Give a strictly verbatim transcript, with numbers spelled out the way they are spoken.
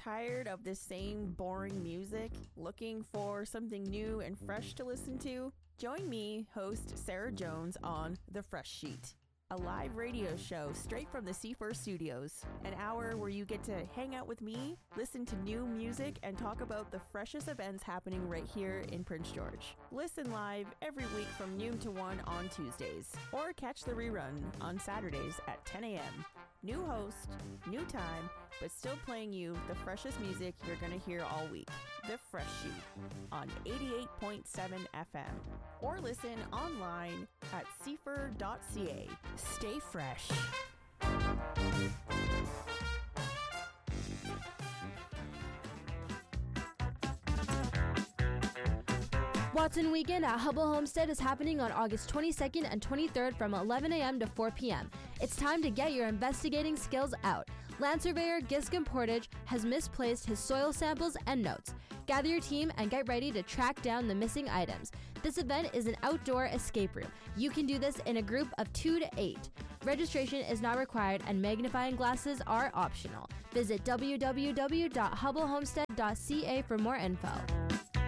tired of the same boring music? Looking for something new and fresh to listen to? Join me, host Sarah Jones, on The Fresh Sheet, a live radio show straight from the C four studios. An hour where you get to hang out with me, listen to new music, and talk about the freshest events happening right here in Prince George. Listen live every week from noon to one on Tuesdays, or catch the rerun on Saturdays at ten a.m. New host, new time, but still playing you the freshest music you're going to hear all week. The Fresh Sheet on eighty-eight point seven F M, or listen online at c f r dot c a. Stay fresh. Watson Weekend at Hubbell Homestead is happening on August twenty-second and twenty-third from eleven a.m. to four p.m. It's time to get your investigating skills out. Land surveyor Giscombe Portage has misplaced his soil samples and notes. Gather your team and get ready to track down the missing items. This event is an outdoor escape room. You can do this in a group of two to eight. Registration is not required and magnifying glasses are optional. Visit w w w dot hubbell homestead dot c a for more info.